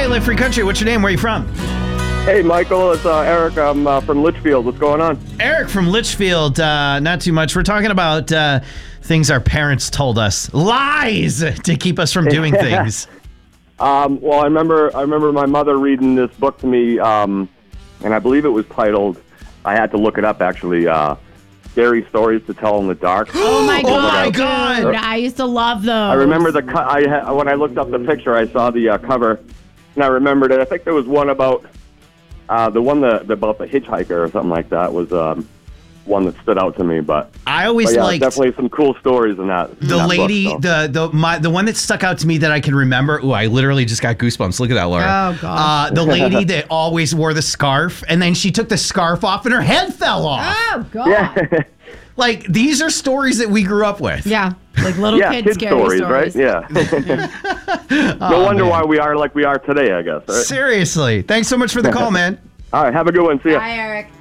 KLF Free Country. What's your name? Where are you from? Hey, Michael, it's Eric. I'm from Litchfield. What's going on? Eric from Litchfield. Not too much. We're talking about things our parents told us. Lies to keep us from doing things. Well, I remember my mother reading this book to me, and I believe it was titled, I had to look it up, actually, Scary Stories to Tell in the Dark. Oh, my God. God. Dude, I used to love those. I remember when I looked up the picture, I saw the cover, and I remembered it. I think there was one about... the one about the hitchhiker or something like that was one that stood out to me. But I always liked definitely some cool stories in that. The lady, book, the one that stuck out to me that I can remember. Ooh, I literally just got goosebumps. Look at that, Laura. Oh God. The lady that always wore the scarf, and then she took the scarf off, and her head fell off. Oh God. Yeah. Like, these are stories that we grew up with. Yeah, like little kid scary stories, right? Yeah. No wonder why we are like we are today, I guess. Right? Seriously. Thanks so much for the call, man. All right, have a good one. See ya. Bye, Eric.